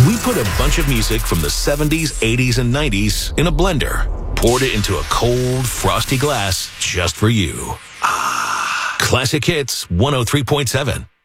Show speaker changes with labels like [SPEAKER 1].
[SPEAKER 1] We put a bunch of music from the 70s, 80s, and 90s in a blender, poured it into a cold, frosty glass just for you. Ah, Classic Hits 103.7.